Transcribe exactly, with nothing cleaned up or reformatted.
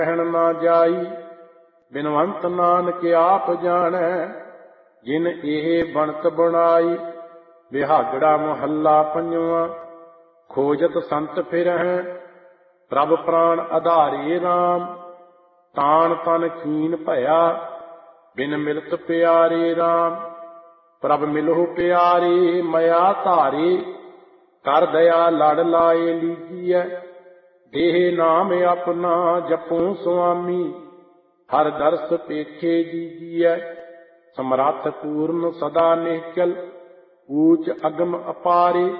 ਕਹਿਣ ਨਾ ਜਾਈ। ਬਿਨਵੰਤ ਨਾਨਕ ਆਪ ਜਾਣੈ, ਜਿਨ ਇਹ ਬਣਤ ਬਣਾਈ। ਬਿਹਾਗੜਾ ਮੁਹੱਲਾ ਪੰਜਵਾਂ। ਖੋਜਤ ਸੰਤ ਫਿਰਹਿ, ਪ੍ਰਭ ਪ੍ਰਾਣ ਆਧਾਰੇ ਰਾਮ। ਤਾਣ ਤਨ ਕੀਨ ਭਇਆ, ਬਿਨ ਮਿਲਤ ਪਿਆਰੇ ਰਾਮ। ਪ੍ਰਭ ਮਿਲਹੁ ਪਿਆਰੇ ਮਇਆ ਧਾਰੇ, ਕਰ ਦਇਆ ਲੜ ਲਾਏ ਲੀਜੀਐ। ਦੇਹ ਨਾਮ ਆਪਣਾ ਜਪਉ ਸੁਆਮੀ, ਹਰ ਦਰਸ ਪੇਖੇ ਜੀਜੀਐ। ਸਮਰੱਥ ਪੂਰਨ ਸਦਾ ਨਿਹਚਲ, ਊਚ ਅਗਮ ਅਪਾਰੇ।